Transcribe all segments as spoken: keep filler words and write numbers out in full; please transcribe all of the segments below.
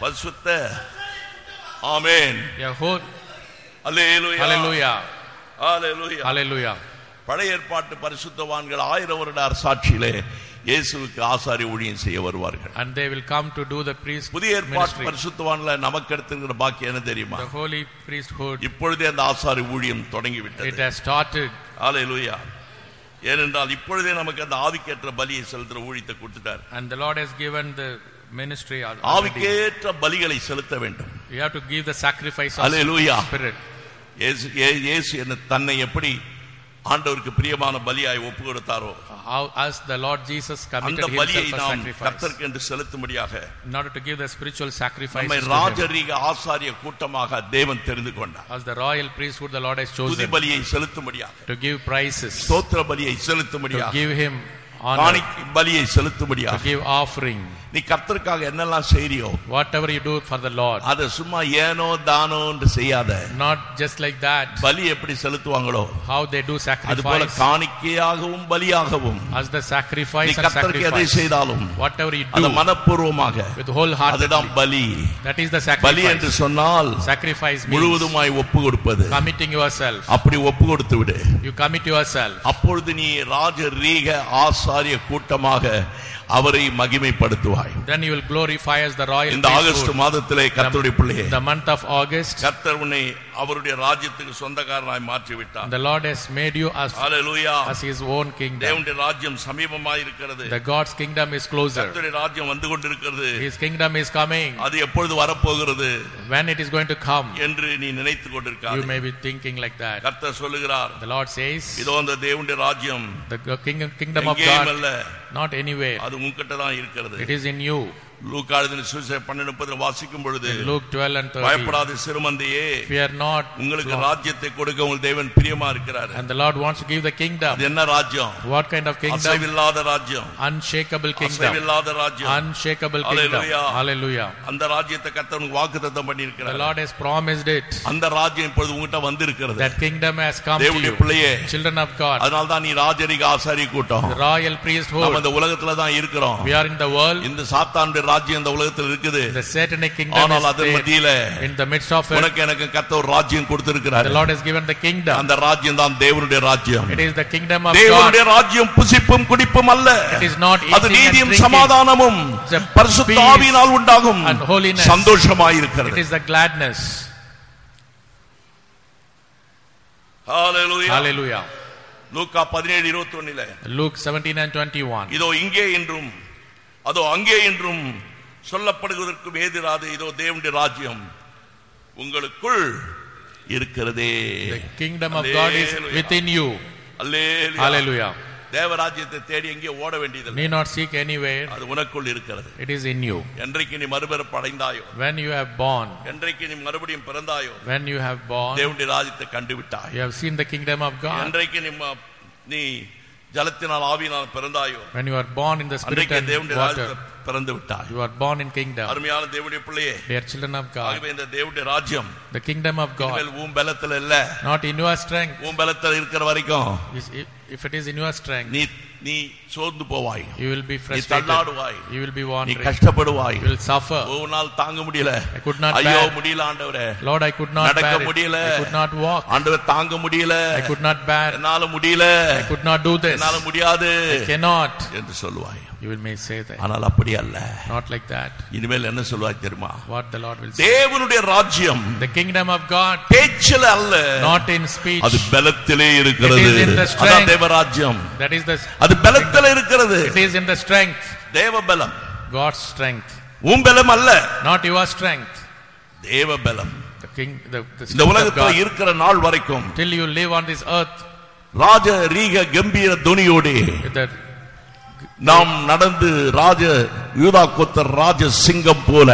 பரிசுத்த ஆமென். அல்லேலூயா Hallelujah. Hallelujah. Hallelujah. பழைய ஏற்பாட்டு பரிசுத்தவான்கள் ஆயிரம் வருட அரசாட்சியிலே இயேசுவுக்கு ஆசாரி ஊழியம் செய்ய வருவார்கள். And they will come to do the priest ministry. புதிய ஏற்பாட்டு பரிசுத்தவான்கள நமக்கு எடுத்துக்கிற பாக்கியம் என்ன தெரியுமா? The holy priesthood. இப்பொழுதே அந்த ஆசாரி ஊழியம் தொடங்கி விட்டது. It has started. Hallelujah. ஏனென்றால் இப்பொழுதே நமக்கு அந்த ஆவிக்கேற்ற பலியை செலுத்துற ஊழியத்தை கொடுத்துட்டார். And the Lord has given the ministry already. ஆவிக்கேற்ற பலிகளை செலுத்த வேண்டும். You have to give the sacrifice of Hallelujah. spirit. இயேசு இயேசு என்ன தன்னை எப்படி ஆண்டவருக்கு பிரியமான பலியாய் ஒப்பு கொடுத்தாரோ, How as the Lord Jesus committed அந்த பலியை himself as நாம் sacrifice. கர்த்தருக்கு என்று செலுத்தும்படியாக In order to give the spiritual sacrifice. நம்மை ராஜரீக ஆசாரிய கூட்டமாக தேவன் தெரிந்து கொண்டார். As the royal priesthood the Lord has chosen. துதி பலியை செலுத்தும்படியாக, To give praises. ஸ்தோத்திர பலியை To செலுத்தும்படியாக, give him honor. காணிக்கை பலியை To செலுத்தும்படியாக. give offering. நீ கர்த்தருக்காக என்னெல்லாம் செய்றியோ Whatever you do for the Lord. அத சும்மா ஏனோ தானோன்னு செய்யாத. Not just like that. பலி எப்படி செலுத்துவாங்களோ How they do அதுபோல sacrifice. காணிக்கையாகவும் பலியாகவும் As the sacrifice நீ and கர்த்தருக்கு எதை sacrifice. செய்தாலும் Whatever you அது do மனப்பூர்வமாக, with wholeheartedly. அதுதான் பலி. That is the பலி என்று sacrifice. சொன்னால் Sacrifice means முழுவதுமாய் ஒப்பு கொடுப்பது. committing yourself. அப்படி ஒப்பு கொடுத்து விடு. You commit yourself. அப்பொழுது நீ ராஜரீக ஆசாரிய கூட்டமாக அவரை மகிமைப்படுத்துவாய். Then you will glorify as the royal இந்த ஆகஸ்ட் priesthood. மாதத்திலே கர்த்தருடைய பிள்ளையே, The month of August, கர்த்தர் உன்னை அவருடைய ராஜ்யத்துக்கு சொந்தக்காரனாய் மாற்றி விட்டார். the Lord has made you as, hallelujah. as his own kingdom. தேவனுடைய ராஜ்யம் சமீபமாய் இருக்கிறது. The God's kingdom is closer. கர்த்தருடைய ராஜ்யம் வந்து கொண்டிருக்கிறது. His kingdom is coming. அது எப்பொழுது வரப்போகிறது When it is going to come, என்று நீ நினைத்துக் you கொண்டிருக்காய். may be thinking like that. கர்த்தர் சொல்லுகிறார், The Lord says, இதோ அந்த தேவனுடைய ராஜ்யம் the king- kingdom of எங்கேயும் God, அல்ல, not anywhere. அது உன்கிட்ட தான் இருக்கிறது. It is in you. லூக்கா எழுதின சுவிசேஷம் பன்னிரண்டு முப்பதில் வாசிக்கும் பொழுது, In Luke twelve and thirty, பயப்படாத சிறுமந்தையே, fear not, உங்களுக்கு ராஜ்யத்தை கொடுக்க உங்கள் தேவன் பிரியமா இருக்கிறார். and the Lord wants to give the kingdom. அது என்ன ராஜ்யம்? What kind of kingdom? அசைவில்லாத ராஜ்யம். Unshakable kingdom. அசைவில்லாத ராஜ்யம். Unshakable kingdom. Hallelujah. Hallelujah. அந்த ராஜ்யத்தை கர்த்தர் உங்களுக்கு வாக்குத்தத்தம் பண்ணி The இருக்கிறார். Lord has promised it. அந்த ராஜ்யம் இப்பொழுது உங்ககிட்ட வந்திருக்கிறது. That kingdom has come to தேவனுடைய you. பிள்ளையே, Children of God. அதனால தான் நீ ராஜரீக ஆசாரிய கூட்டம். The royal நம்ம priesthood. இந்த உலகத்துல தான் இருக்கிறோம். We are in the world. இந்த சாத்தானுடைய ராஜ்யம் இந்த உலகத்துல இருக்குது. The satanic kingdom ஆனால் is அதன் there. மத்தியில In the midst of it, உனக்கு எனக்கு கர்த்தர் ஒரு ராஜ்யம் கொடுத்திருக்கிறார். the Lord has given the kingdom. அந்த ராஜ்யம் தான் தேவனுடைய ராஜ்யம். It is the kingdom of God. தேவனுடைய ராஜ்யம் புசிப்பும் குடிப்பும் அல்ல. It is not அது eating and நீதியும் drinking. சமாதானமும் It's a பரிசுத்த peace ஆவியினால் உண்டாகும் and holiness. சந்தோஷமாய் It இருக்கிறது. is the gladness. Hallelujah. Hallelujah. லூக்கா பதினேழு இருபத்தி ஒன்று Luke seventeen and twenty-one. இதோ இங்கே என்றும் அதோ அங்கே என்றும் சொல்லப்படுவதற்கும் எதிராது இதோ தேவனுடைய ராஜ்யம் உங்களுக்குள் இருக்கிறதே. The kingdom of God is within you. Hallelujah. Hallelujah. தேவராஜ்யத்தை தேடி எங்கே ஓட வேண்டியதில்லை. Need not seek anywhere. அது உனக்குள் இருக்கிறது. It is in you. என்றைக்கு நீ மறுபிறப்பு அடைந்தாயோ, When you have born, என்றைக்கு நீ மறுபடியும் பிறந்தாயோ, when you have born, தேவனுடைய ராஜ்யத்தை கண்டுவிட்டாய். you have seen the kingdom of God. என்றைக்கு நீ ம- நீ ஜலத்தினால் ஆவியினால் பிறந்தாயோ, When you are born in the spirit அன்றைக்கு and தேவனுடைய water, ராஜ்யத்தை பிறந்து விட்டாய். you are born in kingdom. அருமையான தேவனுடைய பிள்ளையே, Dear children of God, ஆகவே இந்த தேவனுடைய ராஜ்யம் the kingdom of God, இனிமேல் உன் பலத்துல இல்ல, not in your strength. உன் பலத்துல இருக்கிற வரைக்கும் Is- If it is in your strength, நீ நீ சோர்ந்து போவாய், you will be நீ frustrated. தள்ளாடுவாய், You will be நீ wandering. கஷ்டப்படுவாய், You will suffer. ஒரு நாள் தாங்க முடியல, I could not ஐயோ bear. முடியல ஆண்டவரே, Lord, I could not நடக்க bear it. முடியல, I could not walk. ஆண்டவர் தாங்க முடியல, I could not bear. என்னால முடியல, I could not do this. என்னால முடியாது I cannot. என்று சொல்லுவாய். You will may say that. ஆனால் அப்படி அல்ல. Not like that. இனிமேல் என்ன சொல்லுவாய் தெரியுமா? What the Lord will say. தேவனுடைய ராஜ்யம் The kingdom of God, பேச்சில அல்ல, not in speech. அது பலத்திலே இருக்கிறது. It is in the strength. அதான் தேவராஜ்யம். That is the. அது பலத்திலே இருக்கிறது. It is in the strength. தேவ பலம். God's strength. உன் பலம் அல்ல, Not your strength. தேவ பலம். The king, the, the இந்த strength of உலகத்தில் God. இருக்கிற நாள் வரைக்கும் Till you live on this earth, ராஜ ரீக கம்பீர துணியோடு with that நாம் நடந்து ராஜ யூதா கோத்தர் ராஜ சிங்கம் போல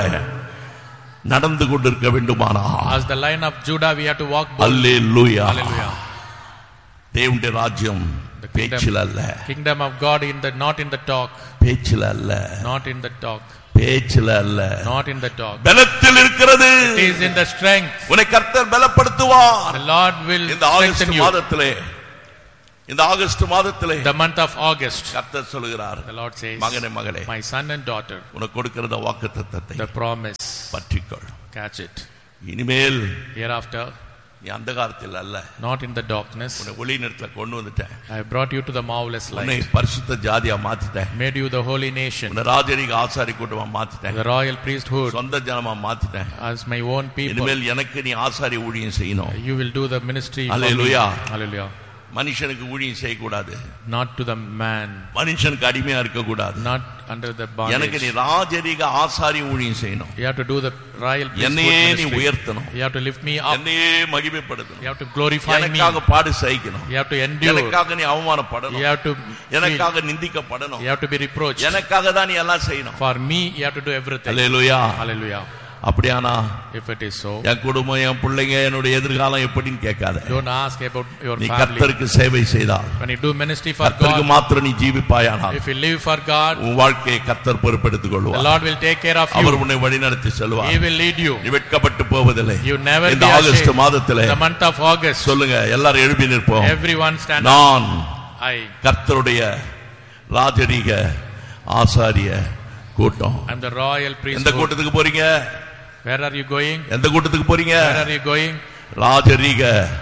நடந்து கொண்டிருக்க வேண்டுமானா, as the lion of Judah, we have to walk boldly. Hallelujah. Hallelujah. தேவனுடைய ராஜ்யம் The பேச்சில் அல்ல, kingdom of God in the not in the talk, பேச்சில் அல்ல, not in the talk, பேச்சில் அல்ல, not in the talk. பலத்தில் இருக்கிறது. It is in the strength. உன்னை கர்த்தர் பலப்படுத்துவார். The Lord will இந்த ஆகஸ்ட் strengthen you. மாதத்திலே, இந்த ஆகஸ்ட் மாதத்திலே The month of August, கர்த்தர் சொல்கிறார், the Lord says, மகனே மகளே, my son and daughter, உனக்கு கொடுக்கிறத வாக்குத்தத்தத்தை the promise, பற்றிக்கொள். Catch it. இனிமேல் Hereafter, நீ அந்த காலத்தில் அல்ல, not in the darkness. உன்னை ஒளி நிறத்துல கொண்டு வந்துட்டேன். I brought you to the marvelous உன்னை light. பரிசுத்த ஜாதியா மாத்திட்டேன். Made you the holy nation. உன்னை ராஜரீக ஆசாரி கூட்டமா மாத்திட்டேன். The royal priesthood. சொந்த ஜனமா மாத்திட்டேன். As my own people. இனிமேல் எனக்கு நீ ஆசாரி ஊழியம் செய்யணும். You will do the ministry. Hallelujah. Hallelujah. மனுஷனுக்கு ஊழியம் செய்ய கூடாது. Not to the man. மனுஷனுக்கு அடிமையா இருக்க கூடாது. Not under the bondage. எனக்கு நீ ராஜரீக ஆசாரி ஊழியம் செய்யணும். You have to do the royal priesthood என்னையே நீ ministry. உயர்த்தணும். You have to lift me up. என்னையே மகிமைப்படுத்தணும். You have to glorify me. எனக்காக பாடு சகிக்கணும். You have to endure. எனக்காக நீ அவமானப்படணும். You have to எனக்காக நிந்திக்கப்படணும். You have to be reproached. எனக்காக தான் நீ எல்லாம் செய்யணும். For me you have to do everything. Hallelujah. Hallelujah. அப்படியானா If it is so, என் குடும்பம் என் பிள்ளைங்க என்னுடைய எதிர்காலம் எப்படின்னு கேட்காத. don't ask about your நீ family. கர்த்தருக்கு சேவை செய்தால், When you do ministry for கர்த்தருக்கு God, மாத்திரம் நீ ஜீவிப்பாயானால், if you live for God, உன் வாழ்க்கையை கர்த்தர் பொறுப்பெடுத்துக் the கொள்வார். Lord will take care of our you. உன்னை வழிநடத்தி செல்வார். He will lead you. நீ வெட்கப்பட்டு போவதில்லை. You never இந்த be ஆகஸ்ட் ashamed. மாதத்திலே The month of August, சொல்லுங்க, எல்லாரும் எழுப்பி நிற்போம். everyone stand up. நான் I கர்த்தருடைய ராஜரீக ஆசாரிய கூட்டம். am the royal எந்த priesthood. கூட்டத்துக்கு போறீங்க? Where are you going? எந்த கூட்டத்துக்கு போறீங்க? Where are you going? ராஜரீக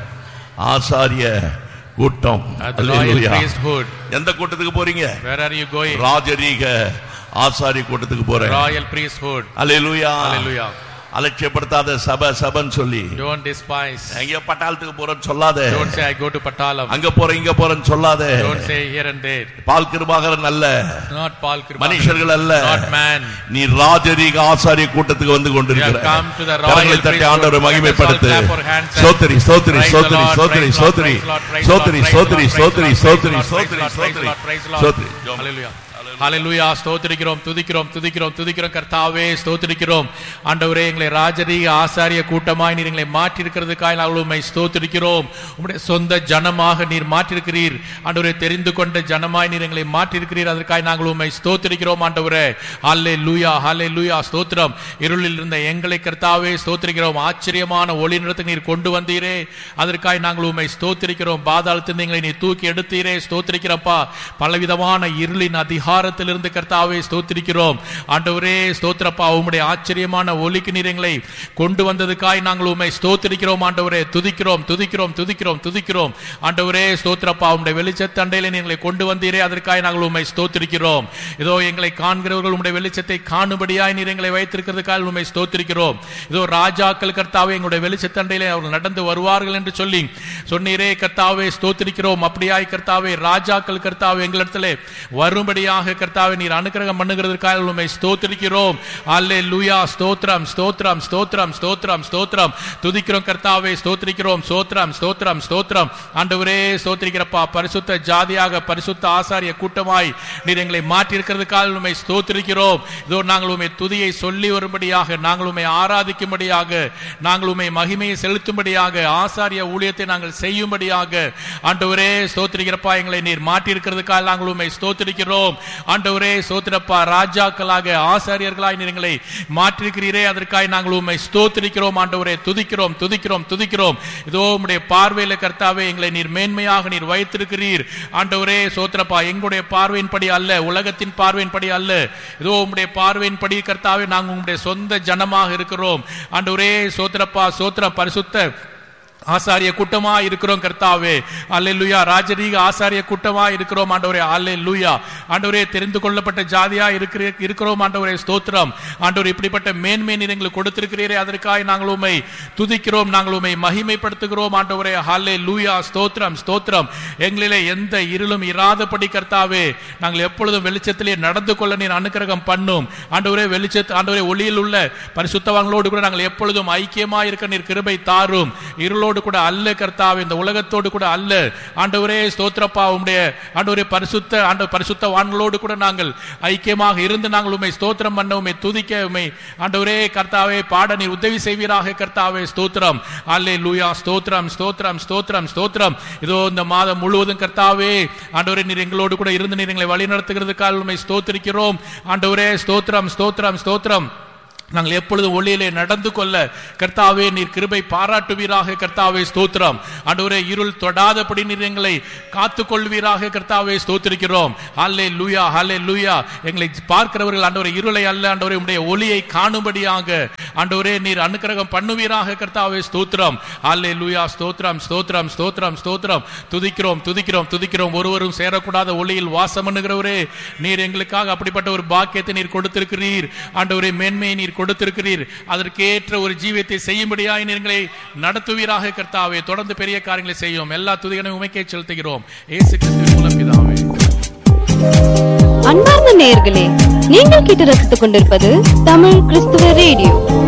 ஆசாரிய கூட்டம். At the royal hallelujah. priesthood. எந்த கூட்டத்துக்கு போறீங்க? Where are you going? ராஜரீக ஆசாரிய கூட்டத்துக்கு போறேன். Royal priesthood. அல்லேலூயா. Hallelujah. அலட்சியப்படுத்தாத சபை சபைன்னு சொல்லி Don't despise. எங்க பட்டாளத்துக்கு போறேன்னு சொல்லாத. Don't say I go to Patalam. அங்க போற இங்க போறேன்னு சொல்லாத. Don't say here and there. பால் கிருபாகரன் அல்ல, Not Paul Kripa. மனுஷர்கள் அல்ல, Not man. நீ ராஜரீக ஆசாரிய கூட்டத்துக்கு வந்து You have கொண்டிருக்கிற. come to the royal கரங்களை தட்டி priesthood. ஆண்டவரை மகிமைப்படுத்து. Let us all clap our hands and ஸ்தோத்திரி ஸ்தோத்திரி praise the ஸ்தோத்திரி Lord, ஸ்தோத்திரி praise the Lord, ஸ்தோத்திரி praise the Lord, praise the Lord, ஸ்தோத்திரி praise the ஸ்தோத்திரி Lord, ஸ்தோத்திரி praise the ஸ்தோத்திரி Lord, ஸ்தோத்திரி praise the ஸ்தோத்திரி Lord, praise the Lord. ஸ்தோத்திரி. Hallelujah. ஹalleluya. ஸ்தோத்திரிக்கிறோம், துதிக்கிறோம், துதிக்கிறோம், துதிக்கிறோம் கர்த்தாவே, ஸ்தோத்திரிக்கிறோம் ஆண்டவரே. எங்களை ராஜரீக ஆசாரிய கூட்டமாய் நீர் எங்களை மாற்றி இருக்கிறதுக்காக நாங்கள் உம்மை ஸ்தோத்திரிக்கிறோம். உம்முடைய சொந்த ஜனமாக நீர் மாற்றிருக்கிறீர் ஆண்டவரே. தெரிந்து கொண்ட ஜனமாய் நீர் எங்களை மாற்றிருக்கிறீர். அதற்காக நாங்கள் உம்மை ஸ்தோத்திரிக்கிறோம் ஆண்டவரே. ஹalleluya, ஹalleluya. ஸ்தோத்திரம். இருளில் இருந்த எங்களை கர்த்தாவே ஸ்தோத்திரிக்கிறோம். ஆச்சரியமான ஒளி நிறத்துக்கு நீர் கொண்டு வந்தீரே, அதற்காக நாங்கள் உம்மை ஸ்தோத்திரிக்கிறோம். பாதாளத்திலிருந்து எங்களை நீர் தூக்கி எடுத்தீரே, ஸ்தோத்திரிக்கிறப்பா. பலவிதமான இருளின் அதிகாரத்திலிருந்து கர்த்தாவே ஸ்தோத்திரிக்கிறோம் ஆண்டவரே. ஸ்தோத்திரப்பா, உம்முடைய ஆச்சரியமான ஒளிக்கு நீர் எங்களை கொண்டு வந்ததுக்காய் நாங்கள் உம்மை ஸ்தோத்திரிக்கிறோம் ஆண்டவரே. துதிக்கிறோம், துதிக்கிறோம், துதிக்கிறோம், துதிக்கிறோம் ஆண்டவரே. ஸ்தோத்திரப்பா, உம்முடைய வெளிச்சத்தண்டையிலே எங்களை கொண்டு வந்தீரே, அதற்காக நாங்கள் உம்மை ஸ்தோத்திரிக்கிறோம். இதோ எங்களை காண்கிறவர்கள் உம்முடைய வெளிச்சத்தை காணும்படியாய் நீர் எங்களை வைத்திருக்கிறதுக்காக உம்மை ஸ்தோத்திரிக்கிறோம். இதோ ராஜாக்கள் கர்த்தாவே எங்களுடைய வெளிச்சத்தண்டையிலே அவர்கள் நடந்து வருவார்கள் என்று சொல்லி சொன்னீரே கர்த்தாவே, ஸ்தோத்திரிக்கிறோம். அப்படியாய் கர்த்தாவே ராஜாக்கள் கர்த்தாவே எங்களிடத்திலே வரும்படியாக கர்த்தாவே நீர் அனுக்கிரகம் பண்ணுகிறதற்காக உம்மை ஸ்தோத்திரிக்கிறோம். அல்லேலூயா. ஸ்தோத்திரம், ஸ்தோத்திரம், ஸ்தோத்திரம், ஸ்தோத்திரம், ஸ்தோத்திரம். துதிக்கிறோம் கர்த்தாவே, ஸ்தோத்திரிக்கிறோம். ஸ்தோத்திரம், ஸ்தோத்திரம், ஸ்தோத்திரம் ஆண்டவரே. ஸ்தோத்திரிக்கிறப்பா, பரிசுத்த ஜாதியாக பரிசுத்த ஆசாரிய கூட்டமாய் நீர் எங்களை மாற்றி இருக்கிறதுக்காக உம்மை ஸ்தோத்திரிக்கிறோம். இதோ நாங்கள் உம்மை துதியை சொல்லி வரும்படியாக, நாங்கள் உம்மை ஆராதிக்கும்படியாக, நாங்கள் உம்மை மகிமையை செலுத்தும்படியாக, ஆசாரிய ஊழியத்தை நாங்கள் செய்யும்படியாக ஆண்டவரே ஸ்தோத்திரிக்கிறப்பா, எங்களை நீர் மாற்றி இருக்கிறதுக்காக நாங்கள் உம்மை ஸ்தோத்திரிக்கிறோம் ஆண்டவரே. ஸ்தோத்திரப்பா, ராஜாக்களாக ஆசாரியர்களாய் நீர் எங்களை மாற்றிருக்கிறீரே, அதற்காக நாங்கள் உம்மை ஸ்தோத்திரிக்கிறோம் ஆண்டவரே. துதிக்கிறோம், துதிக்கிறோம், துதிக்கிறோம். இதோ உம்முடைய பார்வையில கர்த்தாவே எங்களை நீர் மேன்மையாக நீர் வைத்திருக்கிறீர் ஆண்டவரே. ஸ்தோத்திரப்பா, எங்களுடைய பார்வையின்படி அல்ல, உலகத்தின் பார்வையின்படி அல்ல, இதோ உம்முடைய பார்வையின்படி கர்த்தாவே நாங்கள் உம்முடைய சொந்த ஜனமாக இருக்கிறோம் ஆண்டவரே. ஸ்தோத்திரப்பா, ஸ்தோத்திரம். பரிசுத்த ஆசாரிய கூட்டமா இருக்கிறோம் கர்த்தாவே. அல்லேலூயா. ராஜரீக ஆசாரிய கூட்டமா இருக்கிறோம் ஆண்டவரே. அல்லேலூயா. ஆண்டவரே, தெரிந்து கொள்ளப்பட்ட ஜாதியா இருக்கிறோம் ஆண்டவரே. ஸ்தோத்திரம் ஆண்டவரே. இப்படிப்பட்ட மேன்மை நீர் எங்களுக்கு கொடுத்திருக்கிறீரே, அதற்காக நாங்கள் உம்மை துதிக்கிறோம், நாங்கள் உம்மை மகிமைப்படுத்துகிறோம் ஆண்டவரே. அல்லேலூயா. ஸ்தோத்திரம், ஸ்தோத்திரம். எங்களிலே எந்த இருளும் இராதபடி கர்த்தாவே நாங்கள் எப்பொழுதும் வெளிச்சத்திலே நடந்து கொள்ள நீர் அனுக்கிரகம் பண்ணும் ஆண்டவரே. வெளிச்சத்து ஆண்டவரே, ஒளியில் உள்ள பரிசுத்தவான்களோடு கூட நாங்கள் எப்பொழுதும் ஐக்கியமா இருக்க நீர் கிருபை தாரும். இருளோடு கூட அல்ல கர்த்தாவே, இந்த உலகத்தோடு கூட அல்ல ஆண்டவரே. ஸ்தோத்திரப்பா, உம்முடைய ஆண்டவரே பரிசுத்த ஆண்டவர் பரிசுத்தவான்களோடு கூட நாங்கள் ஐக்கியமாக இருந்து நாங்கள் உம்மை ஸ்தோத்திரம் பண்ண, உம்மை துதிக்க, உம்மை ஆண்டவரே கர்த்தாவே பாட நீர் உதவி செய்வீராக கர்த்தாவே. ஸ்தோத்திரம். அல்லேலூயா. ஸ்தோத்திரம், ஸ்தோத்திரம், ஸ்தோத்திரம், ஸ்தோத்திரம். இதோ இந்த மாதம் முழுவதும் கர்த்தாவே ஆண்டவரே நீர் எங்களோடு கூட இருந்து நீர் எங்களை வழி நடத்துகிறதுக்காக உம்மை ஸ்தோத்திரிக்கிறோம் ஆண்டவரே. ஸ்தோத்திரம், ஸ்தோத்திரம், ஸ்தோத்திரம். நாங்கள் எப்பொழுதும் ஒளியிலே நடந்து கொள்ள கர்த்தாவே நீர் கிருபை பாராட்டுவீராக. கர்த்தாவே ஸ்தோத்திரம். ஆண்டவரே இருள் தொடாதபடி நீர் எங்களை காத்துக்கொள்வீராக. கர்த்தாவே ஸ்தோத்திரிக்கிறோம். ஹல்லேலூயா, ஹல்லேலூயா. எங்களை பார்க்கிறவர்கள் ஆண்டவரே இருளை அல்ல ஆண்டவரே உம்முடைய ஒளியை காணும்படியாக ஆண்டவரே நீர் அனுக்கிரகம் பண்ணுவீராக. கர்த்தாவே ஸ்தோத்திரம். ஹல்லேலூயா. ஸ்தோத்திரம், ஸ்தோத்திரம், ஸ்தோத்திரம், ஸ்தோத்திரம். துதிக்கிறோம், துதிக்கிறோம், துதிக்கிறோம். ஒருவரும் சேரக்கூடாத ஒளியில் வாசம் பண்ணுகிறவரே நீர் எங்களுக்காக அப்படிப்பட்ட ஒரு பாக்கியத்தை நீர் கொடுத்திருக்கிறீர். ஆண்டவரே மேன்மையை நீர் கொடுத்திருக்கிறீர். அதற்கேற்ற ஒரு ஜீவியத்தை செய்யும்படியாய் நீங்களை நடத்துவீராக. கர்த்தாவே தொடர்ந்து பெரிய காரியங்களை செய்யும். எல்லா துதிகளையும் உமக்கே செலுத்துகிறோம் இயேசு கிறிஸ்துவின் மூலம் பிதாவே. அன்பார்ந்த நேயர்களே, நீங்கள் கேட்டு ரசித்துக் கொண்டிருப்பது தமிழ் கிறிஸ்துவ ரேடியோ.